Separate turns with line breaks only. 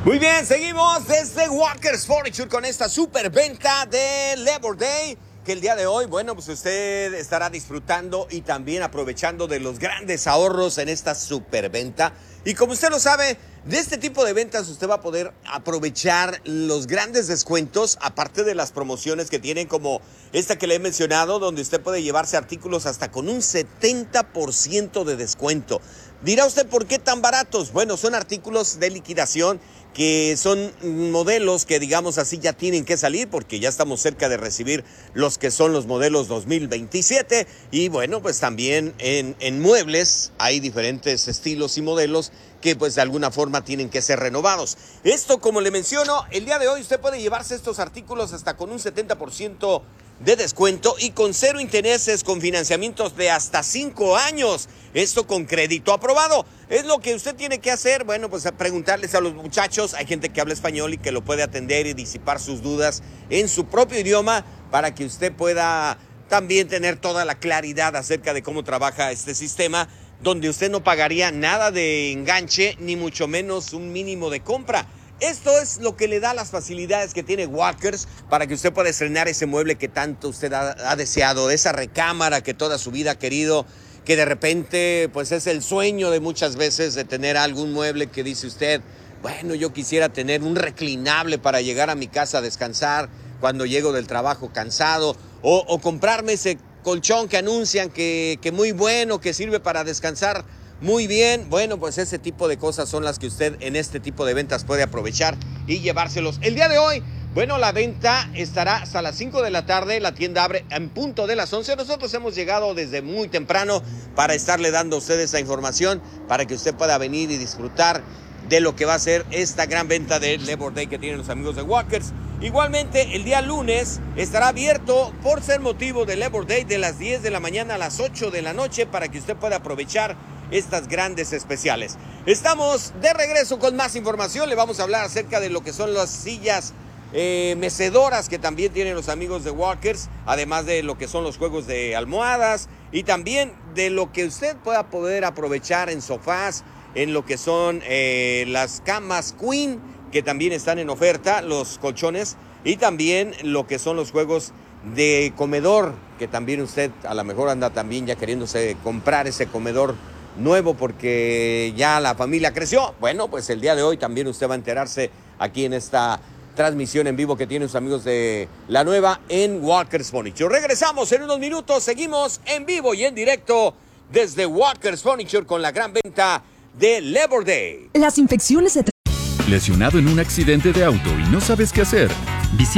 Muy bien, seguimos desde Walker's Furniture con esta super venta de Labor Day, que el día de hoy, bueno, pues usted estará disfrutando y también aprovechando de los grandes ahorros en esta super venta. Y como usted lo sabe, de este tipo de ventas usted va a poder aprovechar los grandes descuentos, aparte de las promociones que tienen como esta que le he mencionado, donde usted puede llevarse artículos hasta con un 70% de descuento. Dirá usted, ¿por qué tan baratos? Bueno, son artículos de liquidación que son modelos que, digamos así, ya tienen que salir porque ya estamos cerca de recibir los que son los modelos 2027. Y bueno, pues también en muebles hay diferentes estilos y modelos que pues de alguna forma tienen que ser renovados. Esto, como le menciono, el día de hoy usted puede llevarse estos artículos hasta con un 70% de descuento y con 0 intereses, con financiamientos de hasta 5 años. Esto con crédito aprobado. Es lo que usted tiene que hacer, bueno, pues preguntarles a los muchachos. Hay gente que habla español y que lo puede atender y disipar sus dudas en su propio idioma para que usted pueda también tener toda la claridad acerca de cómo trabaja este sistema, donde usted no pagaría nada de enganche, ni mucho menos un mínimo de compra. Esto es lo que le da las facilidades que tiene Walker's para que usted pueda estrenar ese mueble que tanto usted ha deseado, esa recámara que toda su vida ha querido, que de repente pues es el sueño de muchas veces de tener algún mueble que dice usted, bueno, yo quisiera tener un reclinable para llegar a mi casa a descansar cuando llego del trabajo cansado, o comprarme ese colchón que anuncian que muy bueno, que sirve para descansar muy bien. Bueno, pues ese tipo de cosas son las que usted en este tipo de ventas puede aprovechar y llevárselos. El día de hoy, bueno, la venta estará hasta las 5 de la tarde, la tienda abre en punto de las 11. Nosotros hemos llegado desde muy temprano para estarle dando a usted esa información, para que usted pueda venir y disfrutar de lo que va a ser esta gran venta de Labor Day que tienen los amigos de Walker's. Igualmente, el día lunes estará abierto por ser motivo de Labor Day de las 10 de la mañana a las 8 de la noche para que usted pueda aprovechar estas grandes especiales. Estamos de regreso con más información. Le vamos a hablar acerca de lo que son las sillas mecedoras que también tienen los amigos de Walker's, además de lo que son los juegos de almohadas y también de lo que usted pueda poder aprovechar en sofás, en lo que son las camas Queen, que también están en oferta, los colchones, y también lo que son los juegos de comedor, que también usted a lo mejor anda también ya queriéndose comprar ese comedor nuevo porque ya la familia creció. Bueno, pues el día de hoy también usted va a enterarse aquí en esta transmisión en vivo que tienen sus amigos de La Nueva en Walker's Furniture. Regresamos en unos minutos, seguimos en vivo y en directo desde Walker's Furniture con la gran venta de Labor Day.
Las infecciones se...
¿Lesionado en un accidente de auto y no sabes qué hacer? Visita